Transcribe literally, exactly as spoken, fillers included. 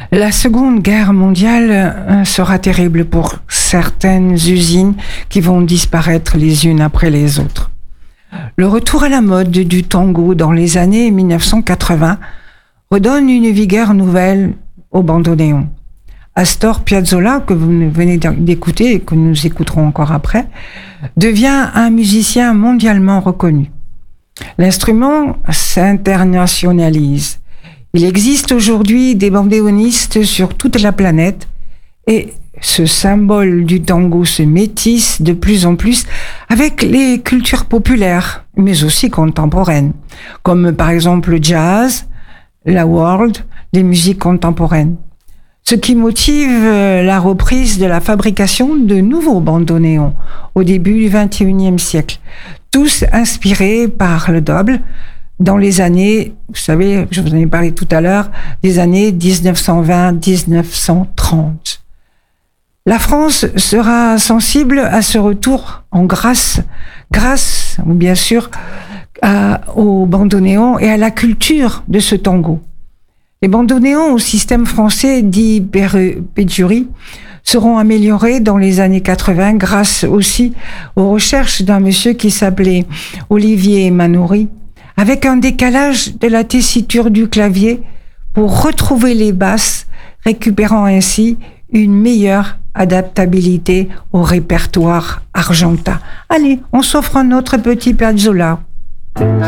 La Seconde Guerre mondiale euh, sera terrible pour certaines usines qui vont disparaître les unes après les autres. Le retour à la mode du tango dans les années dix-neuf cent quatre-vingts redonne une vigueur nouvelle au bandoneon. Astor Piazzolla, que vous venez d'écouter et que nous écouterons encore après, devient un musicien mondialement reconnu. L'instrument s'internationalise. Il existe aujourd'hui des bandéonistes sur toute la planète et ce symbole du tango se métisse de plus en plus avec les cultures populaires, mais aussi contemporaines, comme par exemple le jazz, la world, les musiques contemporaines. Ce qui motive la reprise de la fabrication de nouveaux bandoneons au début du vingt et unième siècle, tous inspirés par le double, dans les années, vous savez, je vous en ai parlé tout à l'heure, des années dix-neuf cent vingt à dix-neuf cent trente. La France sera sensible à ce retour en grâce, grâce, bien sûr, à, au bandoneon et à la culture de ce tango. Les bandoneons au système français dit Pédurie seront améliorés dans les années quatre-vingts grâce aussi aux recherches d'un monsieur qui s'appelait Olivier Manoury, avec un décalage de la tessiture du clavier pour retrouver les basses, récupérant ainsi une meilleure adaptabilité au répertoire argentin. Allez, on s'offre un autre petit Piazzolla.